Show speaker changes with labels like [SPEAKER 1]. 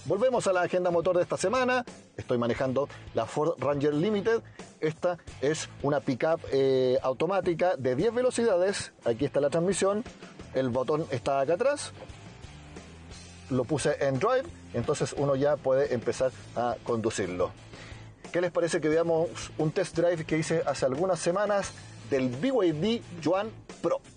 [SPEAKER 1] Volvemos a la agenda motor de esta semana. Estoy manejando la Ford Ranger Limited. Esta es una pickup automática de 10 velocidades. Aquí está la transmisión. El botón está acá atrás. Lo puse en Drive, entonces uno ya puede empezar a conducirlo. ¿Qué les parece que veamos un test drive que hice hace algunas semanas del BYD Yuan Pro?